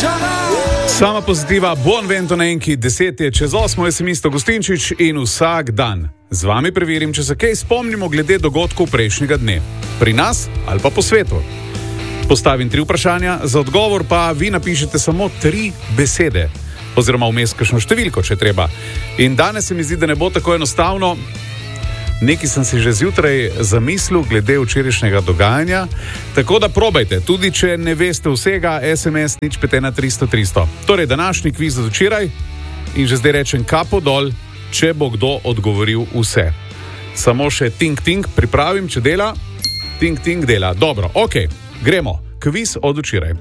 Sama pozitiva, buon vento na enki, 10 je čez 8, jaz sem Isto Gustinčič in vsak dan z vami preverim, če se kaj spomnimo glede dogodkov prejšnjega dne. Pri nas ali pa po svetu. Postavim 3 vprašanja, za odgovor pa vi napišete samo 3 besede. Oziroma vmes kakšno številko, če treba. In danes se mi zdi, da ne bo tako enostavno. Nekaj sem si že zjutraj zamislil glede včerajšnjega dogajanja, tako da probajte, tudi če ne veste vsega, SMS nič 51300. Torej, današnji kviz od včeraj in že zdaj rečem kapo dol, če bo kdo odgovoril vse. Samo še ting-ting pripravim, če dela. Ting-ting dela. Dobro, ok, gremo. Kviz od včeraj.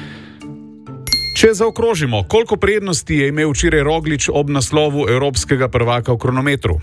Če zaokrožimo, koliko prednosti je imel včeraj Roglič ob naslovu evropskega prvaka v kronometru?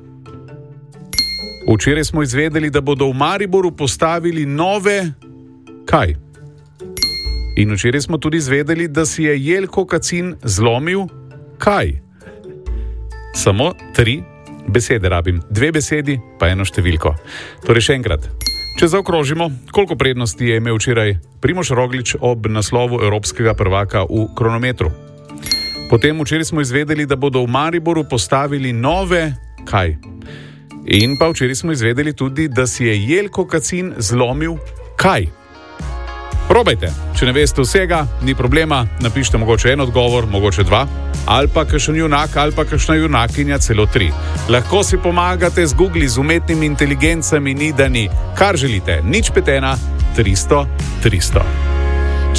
Včeraj smo izvedeli, da bodo v Mariboru postavili nove... Kaj? In včeraj smo tudi izvedeli, da si je Jelko Kacin zlomil... Kaj? Samo 3 besede rabim. 2 besedi, pa 1 številko. Torej še enkrat. Če zaokrožimo, koliko prednosti je imel včeraj Primož Roglič ob naslovu evropskega prvaka v kronometru? Potem včeraj smo izvedeli, da bodo v Mariboru postavili nove... Kaj? In pa včeraj smo izvedeli tudi, da si je Jelko Kacin zlomil kaj. Probajte, če ne veste vsega, ni problema, napišite mogoče 1 odgovor, mogoče 2, ali pa kakšen junak, ali pa kakšna junakinja, celo 3. Lahko si pomagate z Google, z umetnimi inteligencami, ni da ni. Kar želite, nič 51300 300.